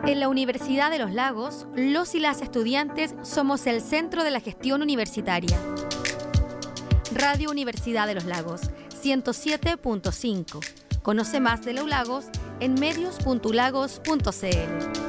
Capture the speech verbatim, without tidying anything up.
En la Universidad de los Lagos, los y las estudiantes somos el centro de la gestión universitaria. Radio Universidad de los Lagos, ciento siete punto cinco. Conoce más de la U Lagos en medios punto ulagos punto c l.